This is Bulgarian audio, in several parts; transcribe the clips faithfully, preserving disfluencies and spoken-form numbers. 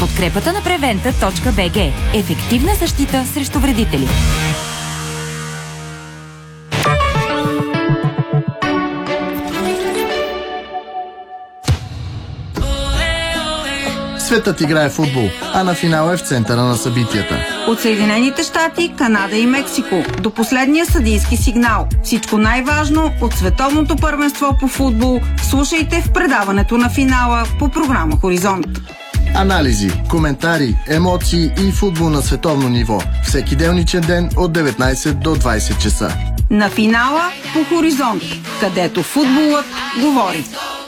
подкрепата на превента точка би джи. Ефективна защита срещу вредители. Светът играе футбол, а на финал е в центъра на събитията. От Съединените щати, Канада и Мексико до последния съдийски сигнал. Всичко най-важно от световното първенство по футбол слушайте в предаването на финала по програма Хоризонт. Анализи, коментари, емоции и футбол на световно ниво. Всеки делничен ден от деветнайсет до двайсет часа. На финала по Хоризонт, където футболът говори.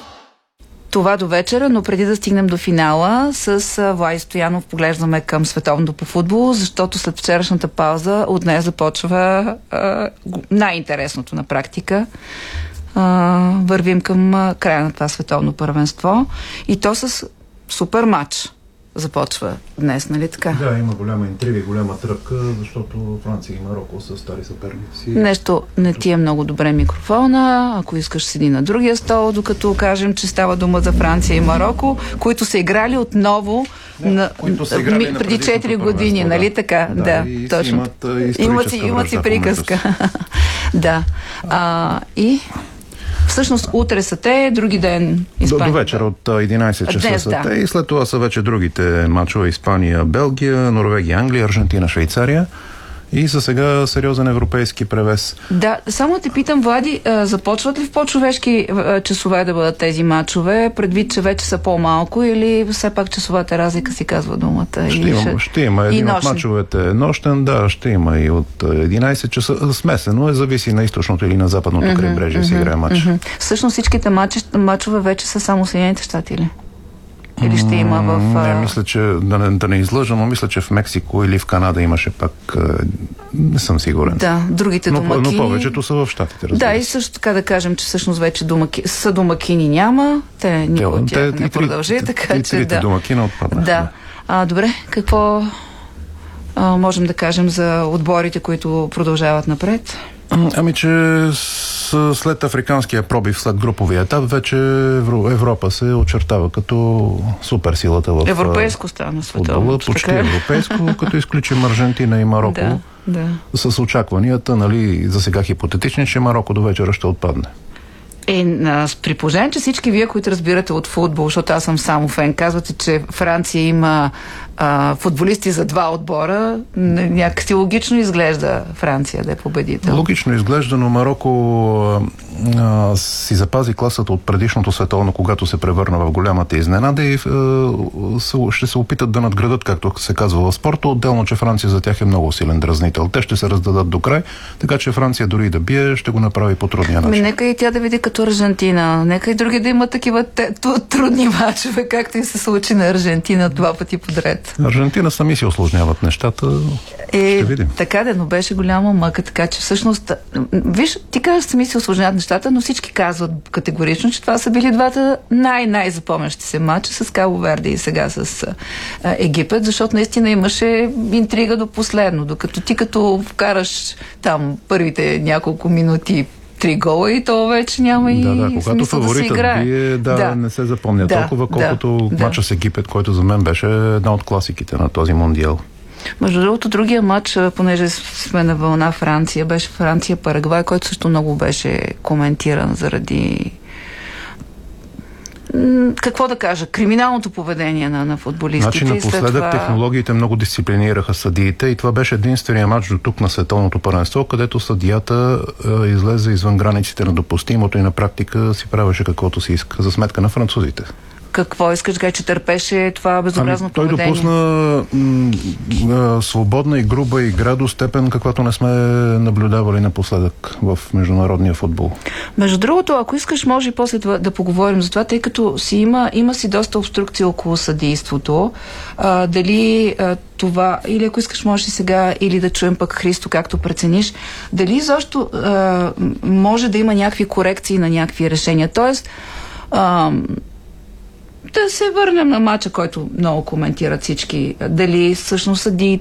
Това до вечера, но преди да стигнем до финала, с Влади Стоянов поглеждаме към световното по футбол, защото след вчерашната пауза от нея започва а, най-интересното на практика. А, вървим към а, края на това световно първенство и то с супер матч започва днес, нали така? Да, има голяма интрига и голяма тръпка, защото Франция и Мароко са стари съперници. Нещо не ти е много добре микрофона, ако искаш седи на другия стол, докато кажем, че става дума за Франция и Мароко, които са играли отново не, на, са играли ми, преди четири години, да. Нали така? Да, да и точно. Имат, имат си, имат си приказка. Да. А, и... Всъщност утре са те, други ден Испания. До, до вечер от единайсет часа Днес, са да. те и след това са вече другите мачове: Испания, Белгия, Норвегия, Англия, Аржентина, Швейцария. И за сега сериозен европейски превес. Да, само те питам, Влади, започват ли в по-човешки часове да бъдат тези матчове, предвид, че вече са по-малко, или все пак часовата разлика си казва думата? Ще има, ще... ще има. Един от мачовете е нощен, да, ще има и от единайсет часа. Смесено е, зависи на източното или на западното mm-hmm, крайбрежие mm-hmm, си играе матч. Mm-hmm. Всъщност всичките матчи, мачове вече са само Съединените щати, или? Или ще има в... Не, мисля, че да не, да не излъжа, но мисля, че в Мексико или в Канада имаше пак... Не съм сигурен. Да, другите но, домакини... Но повечето са в щатите, разбира. Да, и също така да кажем, че всъщност вече домаки... са домакини няма. Те никой от тях не продължи, така и, че... И трите да. домакина отпаднаха. Да. А, добре, какво а, можем да кажем за отборите, които продължават напред? Ами, че след африканския пробив, след груповия етап, вече Европа се очертава като суперсилата в европейско стана световно. Почти европейско, като изключим Аржентина и Мароко. Да, да. С очакванията, нали, за сега хипотетични, че Мароко до вечера ще отпадне. Е, при положение, че всички вие, които разбирате от футбол, защото аз съм само фен, казвате, че Франция има а, футболисти за два отбора, някакси логично изглежда Франция да е победител. Логично изглежда, но Мароко а, а, си запази класата от предишното световно, когато се превърна в голямата изненада и а, ще се опитат да надградат, както се казва в спорта. Отделно, че Франция за тях е много силен дразнител. Те ще се раздадат до край, така че Франция дори да бие, ще го направи по трудния начин. Нека и тя да види като Аржентина. Нека и други да имат такива трудни мачове, както и се случи на Аржентина два пъти подред. Аржентина сами си осложняват нещата. Е, ще видим. Така да, но беше голяма мъка, така че всъщност, виж, ти казваш, сами си осложняват нещата, но всички казват категорично, че това са били двата най-най-запомнящи се матча с Кабо Верде и сега с а, Египет, защото наистина имаше интрига до последно, докато ти като вкараш там първите няколко минути три гола и то вече няма и да, да, когато фаворитът да бие, да, да, не се запомня да, толкова, колкото да, матча с Египет, който за мен беше една от класиките на този мондиал. Между другото, другия матч, понеже сме на вълна Франция, беше Франция-Парагвай, който също много беше коментиран заради какво да кажа, криминалното поведение на, на футболистите. Значи напоследък това... технологиите много дисциплинираха съдиите и това беше единствения матч до тук на световното първенство, където съдията е, излезе извън границите на допустимото и на практика си правеше каквото си иска за сметка на французите. Какво искаш да кажа, че търпеше това безобразно ами, той поведение? Той допусна м- свободна и груба игра до степен, каквато не сме наблюдавали напоследък в международния футбол. Между другото, ако искаш, може и после да, да поговорим за това, тъй като си има, има си доста обструкция около съдийството. А, дали а, това, или ако искаш, може и сега, или да чуем пък Христо, както прецениш, дали защо а, може да има някакви корекции на някакви решения. Тоест, а, да се върнем на матча, който много коментират всички. Дали всъщност съдиите